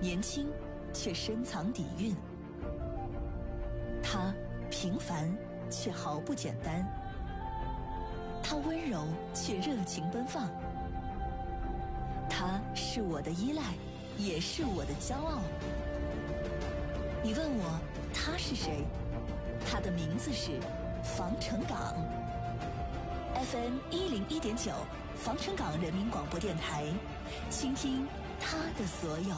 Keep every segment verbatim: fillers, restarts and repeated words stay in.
年轻却深藏底蕴。他平凡却毫不简单，他温柔却热情奔放。他是我的依赖，也是我的骄傲。你问我他是谁？他的名字是防城港。F M 一零一点九，防城港人民广播电台，倾听他的所有。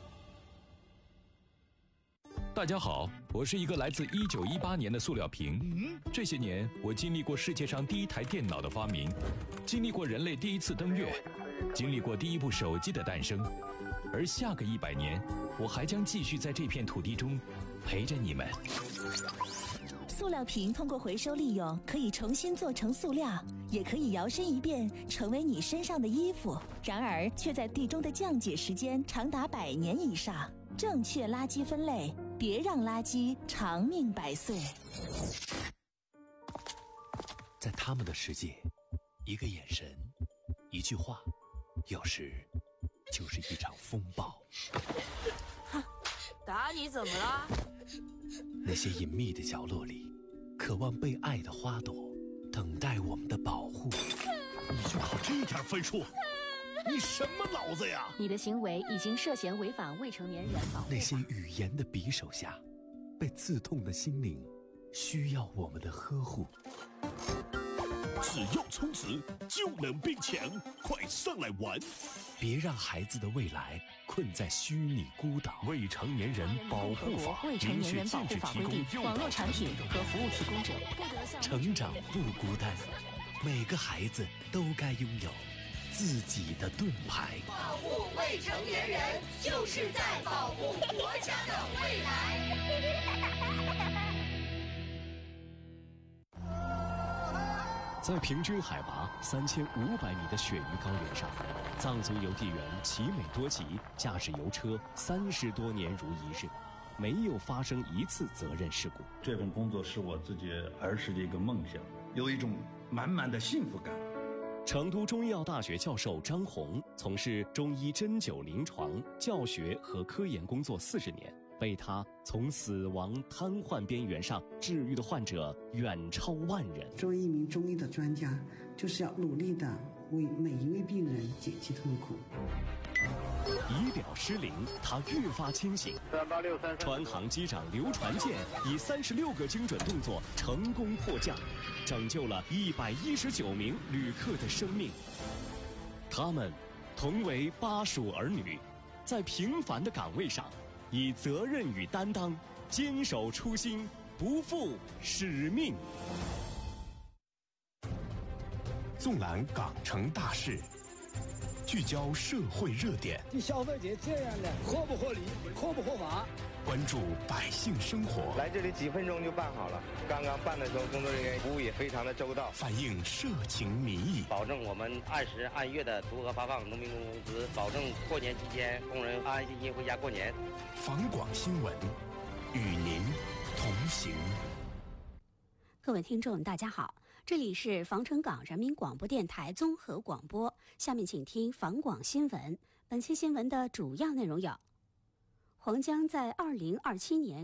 大家好，我是一个来自一九一八年的塑料瓶。嗯，这些年我经历过世界上第一台电脑的发明，经历过人类第一次登月，经历过第一部手机的诞生，而下个一百年，我还将继续在这片土地中陪着你们。 塑料瓶通过回收利用，可以重新做成塑料，也可以摇身一变成为你身上的衣服。然而，却在地中的降解时间长达百年以上。正确垃圾分类，别让垃圾长命百岁。 在他们的世界，一个眼神，一句话，有时就是一场风暴。 打你怎么了？ 那些隐秘的角落里，渴望被爱的花朵，等待我们的保护。 你就考这点分数？你什么脑子呀？ 你的行为已经涉嫌违反未成年人保护法。 那些语言的匕首下，被刺痛的心灵，需要我们的呵护。 只要充值就能变强，快上来玩！ 别让孩子的未来困在虚拟孤岛。 未成年人保护法， 未成年人保护法规定，网络产品和服务提供者不得向成长不孤单，每个孩子都该拥有自己的盾牌。 保护未成年人，就是在保护国家的未来。 在平均海拔三千五百米的雪域高原上，藏族邮递员奇美多吉驾驶邮车三十多年如一日，没有发生一次责任事故。 这份工作是我自己儿时的一个梦想，有一种满满的幸福感。 成都中医药大学教授张红从事中医针灸临床、教学和科研工作四十年，被他从死亡瘫痪边缘上治愈的患者远超万人。 作为一名中医的专家，就是要努力的为每一位病人减轻痛苦。 仪表失灵，他越发清醒。 三八六三， 船行机长刘传健以三十六个精准动作成功迫降，拯救了一百一十九名旅客的生命。他们同为巴蜀儿女，在平凡的岗位上，以责任与担当，坚守初心，不负使命。 纵览港城大事，聚焦社会热点， 对消费者这样的合不合理、合不合法， 关注百姓生活。 来这里几分钟就办好了，刚刚办的时候工作人员服务也非常的周到， 反映社情民意， 保证我们按时按月的如何发放农民工工资，保证过年期间工人安安心心回家过年。 防广新闻，与您同行。 各位听众大家好，这里是防城港人民广播电台综合广播，下面请听防广新闻。本期新闻的主要内容有：黄江在二零二七年